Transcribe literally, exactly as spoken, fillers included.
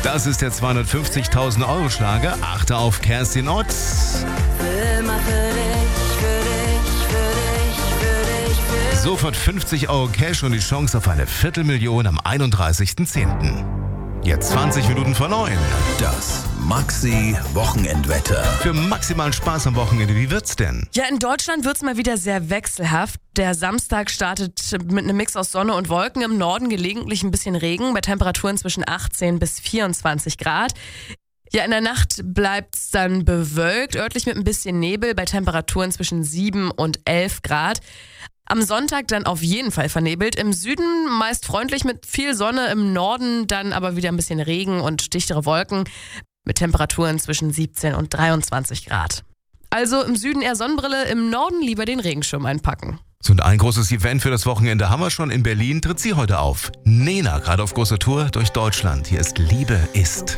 Das ist der zweihundertfünfzigtausend Euro Schlager. Achte auf Kerstin Ott. Immer für dich, für dich, für dich, für dich, für dich. Sofort fünfzig Euro Cash und die Chance auf eine Viertelmillion am einunddreißigsten zehnten Jetzt zwanzig Minuten vor neun. Das Maxi Wochenendwetter. Für maximalen Spaß am Wochenende, wie wird's denn? Ja, in Deutschland wird's mal wieder sehr wechselhaft. Der Samstag startet mit einem Mix aus Sonne und Wolken. Im Norden gelegentlich ein bisschen Regen bei Temperaturen zwischen achtzehn bis vierundzwanzig Grad. Ja, in der Nacht bleibt's dann bewölkt, örtlich mit ein bisschen Nebel bei Temperaturen zwischen sieben und elf Grad. Am Sonntag dann auf jeden Fall vernebelt. Im Süden meist freundlich mit viel Sonne, im Norden dann aber wieder ein bisschen Regen und dichtere Wolken mit Temperaturen zwischen siebzehn und dreiundzwanzig Grad. Also im Süden eher Sonnenbrille, im Norden lieber den Regenschirm einpacken. So, und ein großes Event für das Wochenende haben wir schon. In Berlin tritt sie heute auf. Nena, gerade auf großer Tour durch Deutschland. Hier ist Liebe ist.